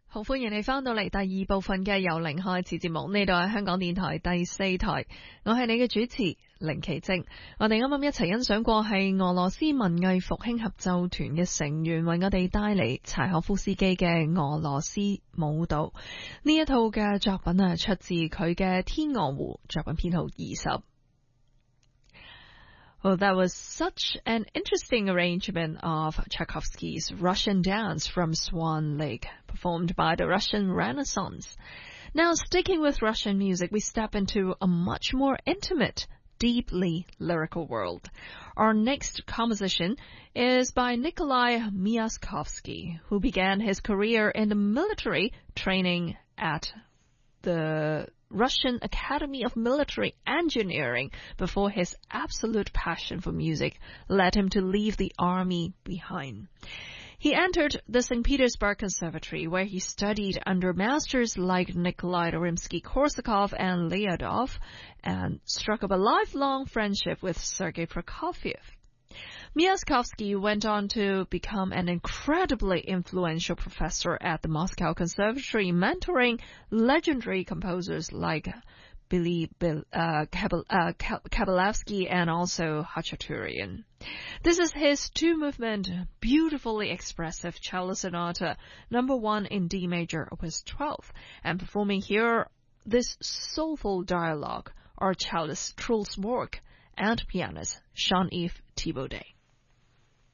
好歡迎你返到嚟第二部分嘅由零開始節目，呢度係香港電台第4台，我係你嘅主持凌奇晶。我哋啱啱一齊欣賞過係俄羅斯文藝復興合奏團嘅成員為我哋帶嚟柴可夫斯基嘅俄羅斯舞蹈，呢一套嘅作品出自佢嘅《天鵝湖》，作品編號20。Well, that was such an interesting arrangement of Tchaikovsky's Russian Dance from Swan Lake, performed by the Russian Renaissance. Now, sticking with Russian music, we step into a much more intimate, deeply lyrical world. Our next composition is by Nikolai Myaskovsky, who began his career in the military training at the Russian Academy of Military Engineering before his absolute passion for music led him to leave the army behind. He entered the St. Petersburg Conservatory, where he studied under masters like Nikolai Rimsky-Korsakov and Lyudov, and struck up a lifelong friendship with Sergei Prokofiev. Myaskovsky went on to become an incredibly influential professor at the Moscow Conservatory, mentoring legendary composers like Kabalevsky and also Khachaturian. This is his two-movement, beautifully expressive cello sonata, number 1 in D major, opus 12. And performing here this soulful dialogue are cellist Truls Borch and pianist Jean-Yves Thibaudet.